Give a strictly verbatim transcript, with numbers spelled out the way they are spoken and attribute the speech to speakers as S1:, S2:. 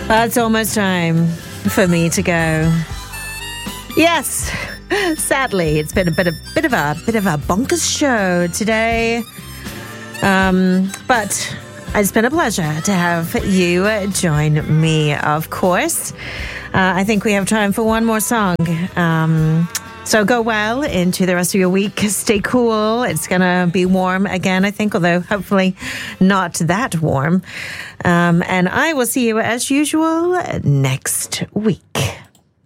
S1: Well, it's almost time for me to go. Yes, sadly, it's been a bit of bit of a bit of a bonkers show today. Um, but it's been a pleasure to have you join me, of course. Uh, I think we have time for one more song. Um, so go well into the rest of your week. Stay cool. It's going to be warm again, I think, although hopefully not that warm. Um, and I will see you as usual next week.